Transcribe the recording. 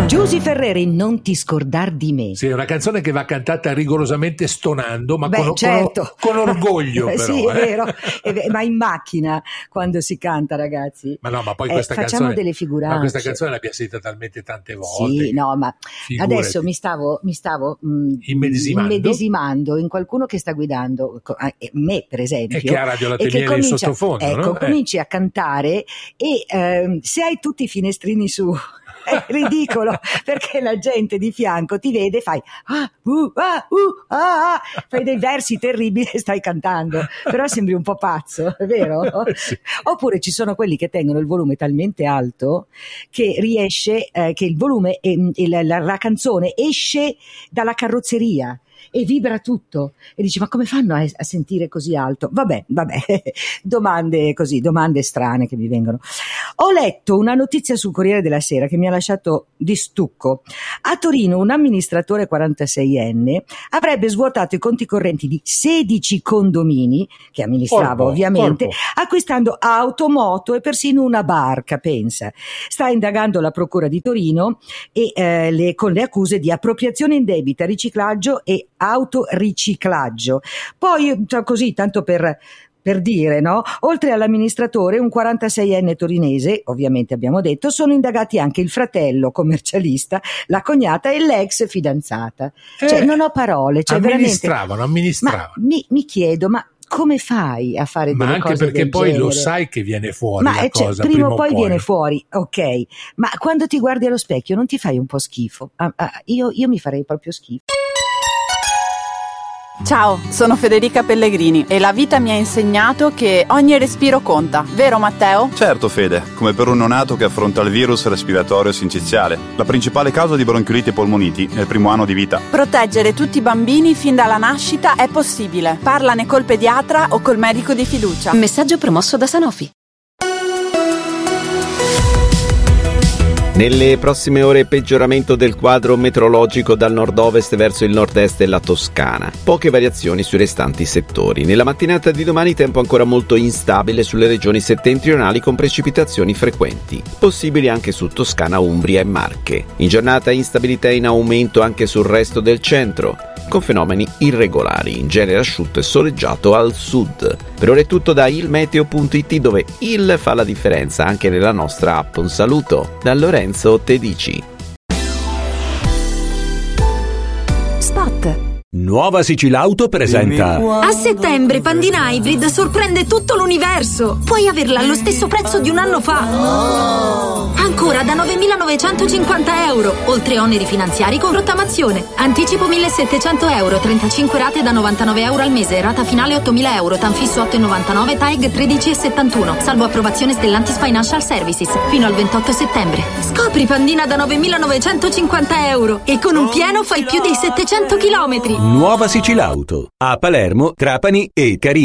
Giusy Ferreri, non ti scordar di me. Sì, è una canzone che va cantata rigorosamente stonando, ma certo. con orgoglio però. Sì, è vero, ma in macchina quando si canta, ragazzi. Ma no, ma poi questa facciamo canzone, delle figuracce. Ma questa canzone l'abbiamo sentita talmente tante volte. Sì, no, ma figurati. adesso mi stavo immedesimando in qualcuno che sta guidando, me per esempio, e che ha Radio Lateliere in sottofondo, ecco, no? Cominci a cantare e se hai tutti i finestrini su è ridicolo, perché la gente di fianco ti vede, fai fai dei versi terribili e stai cantando, però sembri un po' pazzo, è vero? Sì. Oppure ci sono quelli che tengono il volume talmente alto che riesce che il volume la canzone esce dalla carrozzeria e vibra tutto e dici: ma come fanno a sentire così alto? Vabbè, domande strane che mi vengono. Ho letto una notizia sul Corriere della Sera che mi ha lasciato di stucco. A Torino un amministratore 46enne avrebbe svuotato i conti correnti di 16 condomini che amministrava ovviamente, acquistando auto, moto e persino una barca, pensa. Sta indagando la Procura di Torino e con le accuse di appropriazione indebita, riciclaggio e autoriciclaggio. Poi, così, tanto per dire, no? Oltre all'amministratore, un 46enne torinese, ovviamente abbiamo detto, sono indagati anche il fratello commercialista, la cognata e l'ex fidanzata. Cioè, non ho parole. Cioè, amministravano. Ma mi chiedo, ma come fai a fare delle cose del genere? Ma anche perché poi lo sai che viene fuori la cosa. Prima o poi viene fuori, ok. Ma quando ti guardi allo specchio non ti fai un po' schifo? Io mi farei proprio schifo. Ciao, sono Federica Pellegrini e la vita mi ha insegnato che ogni respiro conta, vero Matteo? Certo Fede, come per un neonato che affronta il virus respiratorio sinciziale, la principale causa di bronchioliti e polmoniti nel primo anno di vita. Proteggere tutti i bambini fin dalla nascita è possibile. Parlane col pediatra o col medico di fiducia. Messaggio promosso da Sanofi. Nelle prossime ore peggioramento del quadro meteorologico dal nord-ovest verso il nord-est della Toscana. Poche variazioni sui restanti settori. Nella mattinata di domani tempo ancora molto instabile sulle regioni settentrionali con precipitazioni frequenti, possibili anche su Toscana, Umbria e Marche. In giornata instabilità in aumento anche sul resto del centro, con fenomeni irregolari, in genere asciutto e soleggiato al sud. Per ora è tutto da ilmeteo.it, dove il fa la differenza anche nella nostra app. Un saluto da Lorenzo Tedici. Spot. Nuova Sicilauto presenta. A settembre Pandina Hybrid sorprende tutto l'universo. Puoi averla allo stesso prezzo di un anno fa. Ancora da 9.950 euro, oltre oneri finanziari con rottamazione. Anticipo 1.700 euro, 35 rate da 99 euro al mese, rata finale 8.000 euro, tanfisso 8,99, TAEG 13,71. Salvo approvazione Stellantis Financial Services. Fino al 28 settembre. Scopri Pandina da 9.950 euro e con un pieno fai più dei 700 chilometri. Nuova Sicilauto a Palermo, Trapani e Carini.